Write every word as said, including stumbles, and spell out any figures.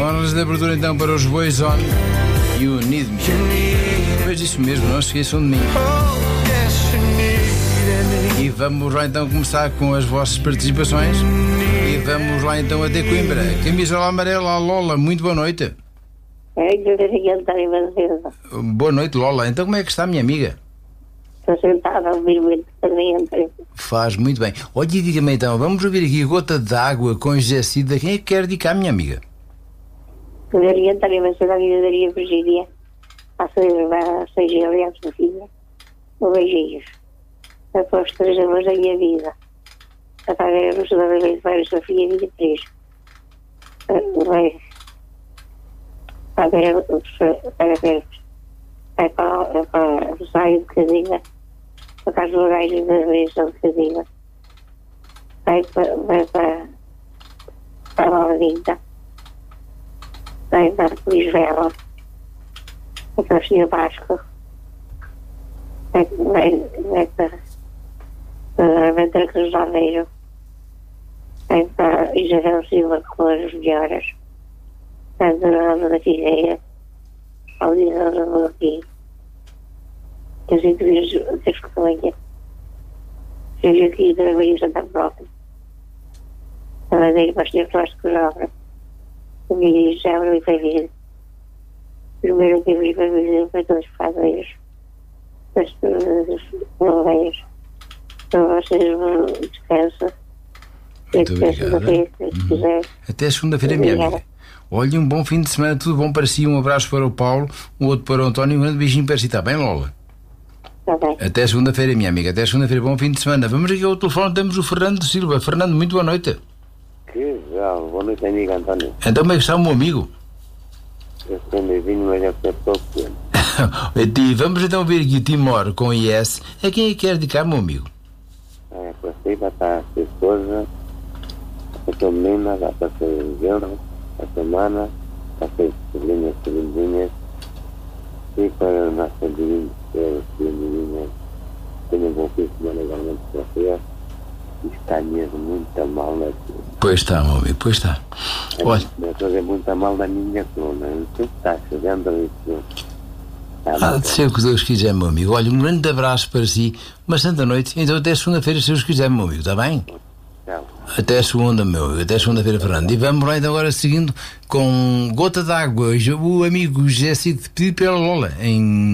Horas de abertura então para os Boyzone e o Need Me. Depois disso mesmo, não se esqueçam de mim. E vamos lá então começar com as vossas participações. E vamos lá então até Coimbra. Camisola amarela, Lola, muito boa noite. Boa noite, Lola. Então como é que está a minha amiga? Estou sentada a ouvir muito também. Faz muito bem. Olha, diga-me então, vamos ouvir aqui Gota d'Água com José Cida. Quem é que quer dedicar, minha amiga? Poderia estar a ser a Daria Virgínia, a seja aliás da filha, o beijinhos. Após três anos da minha vida, a pagar a luz da vez vai a filha vinte e três. Vai pagar a luz. Vai para, para o saio de Cadilha, para casa do gajo da região de Cadilha. Vai para, vai para, para a Lavinta. Vai para a Lisvela. Vai para a Senhor Vasco. Vai, vai, vai para, para a Ventura Cruz de Almeiro. Vai para Isabel Silva com as melhoras. Vai para a Dona da Figueira. Ao dia da Dona aqui. Que as entrevistas que escolha. Seja aqui da Maria Santa Própria. A madeira para ser plástico de obra. A minha Isabel e família. Primeiro que eu família para todos os padeiros. As noveias. Para vocês vão descansar. Muito obrigado. Até segunda-feira, minha amiga. Olha, um bom fim de semana, tudo bom para si. Um abraço para o Paulo, um outro para o António, um grande beijinho para si, está bem, Lola? Está bem. Até segunda-feira, minha amiga, até segunda-feira, bom fim de semana. Vamos aqui ao telefone, temos o Fernando Silva. Fernando, muito boa noite. Que legal, boa noite, amigo António. Então, como é que está o meu amigo? Eu estou bem-vindo, mas já estou pouco tempo. Vamos então ver aqui o Timor com I S. A quem é que quer dedicar, meu amigo? É, para si, para estar a sua esposa, a sua menina, para a sua genro, a semana, para as sobrinhas, sobrinhas, e para a nossa divina, que tenha um bom fim de semana igualmente para você. Está mesmo muito mal na tua. Pois está, meu amigo, pois está. Olha. Vai fazer muito mal na minha coluna. Não sei se está chegando isso. Há de ser o que Deus quiser, meu amigo. Olha, um grande abraço para si, uma santa noite. Então até segunda-feira, se Deus quiser, meu amigo, está bem? Tchau. Até segunda, meu amigo, até segunda-feira, Fernando. E vamos lá então agora seguindo com Gota d'Água. O amigo José Cid pediu pela Lola em